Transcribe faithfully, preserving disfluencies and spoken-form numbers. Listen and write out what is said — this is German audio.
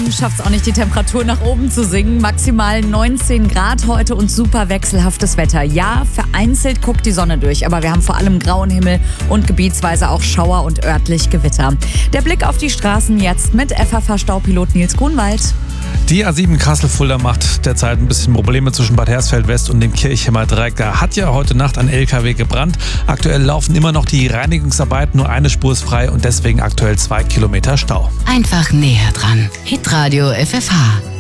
Regen schafft es auch nicht, die Temperatur nach oben zu sinken. Maximal neunzehn Grad heute und super wechselhaftes Wetter. Ja, vereinzelt guckt die Sonne durch, aber wir haben vor allem grauen Himmel und gebietsweise auch Schauer und örtlich Gewitter. Der Blick auf die Straßen jetzt mit F F H-Staupilot Nils Grunwald. Die A sieben Kassel-Fulda macht derzeit ein bisschen Probleme zwischen Bad Hersfeld West und dem Kirchheimer Dreieck. Da hat ja heute Nacht ein L K W gebrannt. Aktuell laufen immer noch die Reinigungsarbeiten, nur eine Spur ist frei und deswegen aktuell zwei Kilometer Stau. Einfach näher dran. Hitradio F F H.